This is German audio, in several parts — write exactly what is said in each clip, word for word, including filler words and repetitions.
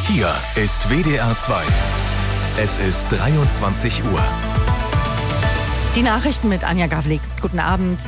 Hier ist W D R zwei. Es ist dreiundzwanzig Uhr. Die Nachrichten mit Anja Gavlik. Guten Abend.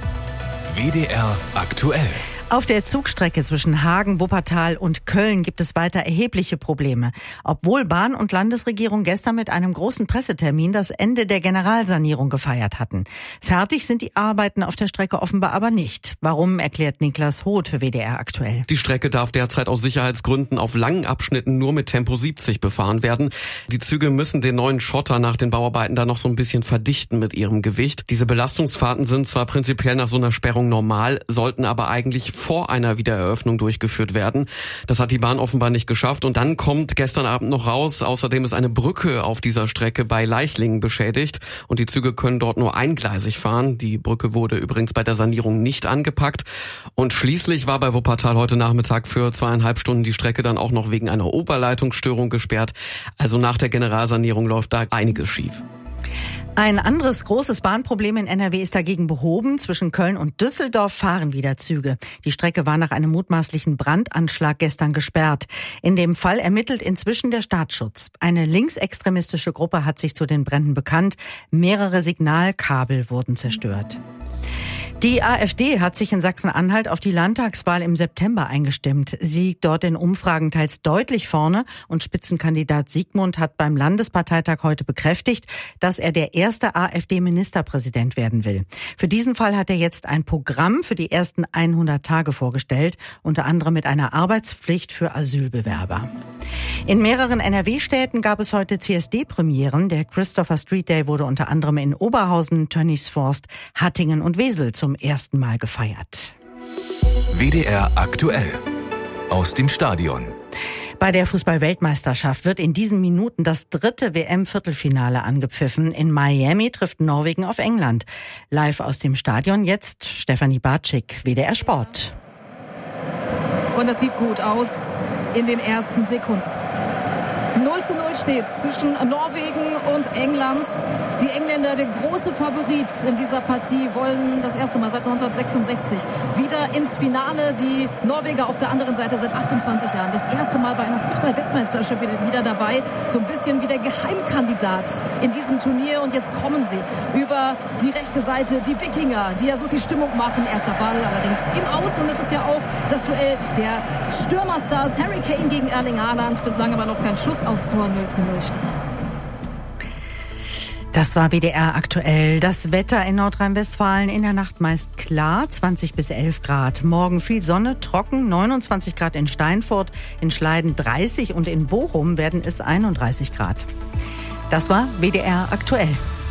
W D R aktuell. Auf der Zugstrecke zwischen Hagen, Wuppertal und Köln gibt es weiter erhebliche Probleme. Obwohl Bahn- und Landesregierung gestern mit einem großen Pressetermin das Ende der Generalsanierung gefeiert hatten. Fertig sind die Arbeiten auf der Strecke offenbar aber nicht. Warum, erklärt Niklas Hoth für W D R aktuell. Die Strecke darf derzeit aus Sicherheitsgründen auf langen Abschnitten nur mit Tempo siebzig befahren werden. Die Züge müssen den neuen Schotter nach den Bauarbeiten da noch so ein bisschen verdichten mit ihrem Gewicht. Diese Belastungsfahrten sind zwar prinzipiell nach so einer Sperrung normal, sollten aber eigentlich vor einer Wiedereröffnung durchgeführt werden. Das hat die Bahn offenbar nicht geschafft. Und dann kommt gestern Abend noch raus, außerdem ist eine Brücke auf dieser Strecke bei Leichlingen beschädigt und die Züge können dort nur eingleisig fahren. Die Brücke wurde übrigens bei der Sanierung nicht angepackt. Und schließlich war bei Wuppertal heute Nachmittag für zweieinhalb Stunden die Strecke dann auch noch wegen einer Oberleitungsstörung gesperrt. Also nach der Generalsanierung läuft da einiges schief. Ein anderes großes Bahnproblem in N R W ist dagegen behoben. Zwischen Köln und Düsseldorf fahren wieder Züge. Die Strecke war nach einem mutmaßlichen Brandanschlag gestern gesperrt. In dem Fall ermittelt inzwischen der Staatsschutz. Eine linksextremistische Gruppe hat sich zu den Bränden bekannt. Mehrere Signalkabel wurden zerstört. Die AfD hat sich in Sachsen-Anhalt auf die Landtagswahl im September eingestimmt. Sie liegt dort in Umfragen teils deutlich vorne und Spitzenkandidat Siegmund hat beim Landesparteitag heute bekräftigt, dass er der erste AfD-Ministerpräsident werden will. Für diesen Fall hat er jetzt ein Programm für die ersten hundert Tage vorgestellt, unter anderem mit einer Arbeitspflicht für Asylbewerber. In mehreren N R W-Städten gab es heute C S D-Premieren. Der Christopher Street Day wurde unter anderem in Oberhausen, Tönnigsforst, Hattingen und Wesel zum ersten Mal gefeiert. W D R aktuell. Aus dem Stadion. Bei der Fußball-Weltmeisterschaft wird in diesen Minuten das dritte W M-Viertelfinale angepfiffen. In Miami trifft Norwegen auf England. Live aus dem Stadion jetzt Stefanie Bartschik, W D R Sport. Und das sieht gut aus in den ersten Sekunden. null zu null steht zwischen Norwegen und England. Die Engländer, der große Favorit in dieser Partie, wollen das erste Mal seit neunzehnhundertsechsundsechzig wieder ins Finale. Die Norweger auf der anderen Seite seit achtundzwanzig Jahren das erste Mal bei einer Fußball-Weltmeisterschaft wieder dabei. So ein bisschen wie der Geheimkandidat in diesem Turnier. Und jetzt kommen sie über die rechte Seite, die Wikinger, die ja so viel Stimmung machen. Erster Ball allerdings im Aus. Und es ist ja auch das Duell der Stürmerstars Harry Kane gegen Erling Haaland. Bislang aber noch kein Schuss aufs Tor. null zu null steht's. Das war W D R aktuell. Das Wetter in Nordrhein-Westfalen in der Nacht meist klar, zwanzig bis elf Grad. Morgen viel Sonne, trocken, neunundzwanzig Grad in Steinfurt, in Schleiden dreißig und in Bochum werden es einunddreißig Grad. Das war W D R aktuell.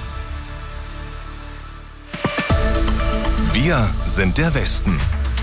Wir sind der Westen.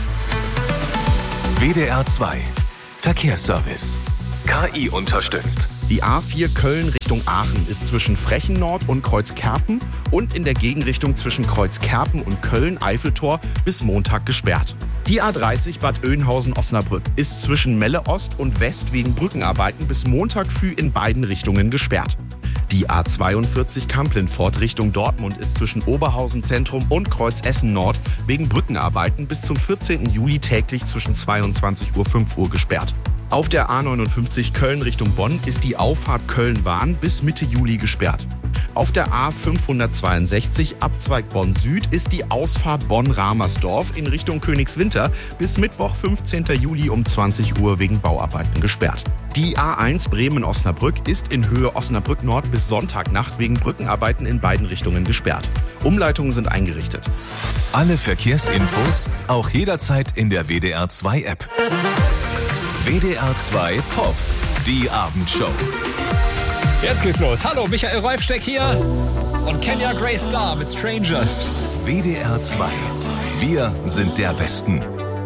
W D R zwei. Verkehrsservice. K I unterstützt. Die A vier Köln Richtung Aachen ist zwischen Frechen-Nord und Kreuzkerpen und in der Gegenrichtung zwischen Kreuzkerpen und Köln-Eiffeltor bis Montag gesperrt. Die A dreißig Bad Oeynhausen-Osnabrück ist zwischen Melle Ost und West wegen Brückenarbeiten bis Montag früh in beiden Richtungen gesperrt. Die A zweiundvierzig Kamp-Lintfort Richtung Dortmund ist zwischen Oberhausen Zentrum und Kreuz Essen Nord wegen Brückenarbeiten bis zum vierzehnten Juli täglich zwischen zweiundzwanzig Uhr und fünf Uhr gesperrt. Auf der A neunundfünfzig Köln Richtung Bonn ist die Auffahrt Köln-Wahn bis Mitte Juli gesperrt. Auf der A fünfhundertzweiundsechzig Abzweig Bonn Süd ist die Ausfahrt Bonn-Ramersdorf in Richtung Königswinter bis Mittwoch, fünfzehnten Juli um zwanzig Uhr wegen Bauarbeiten gesperrt. Die A eins Bremen-Osnabrück ist in Höhe Osnabrück Nord bis Sonntagnacht wegen Brückenarbeiten in beiden Richtungen gesperrt. Umleitungen sind eingerichtet. Alle Verkehrsinfos auch jederzeit in der W D R zwei App. W D R zwei Pop, die Abendshow. Jetzt geht's los. Hallo, Michael Reifsteck hier und Kenya Grace Starr mit Strangers. W D R zwei. Wir sind der Westen.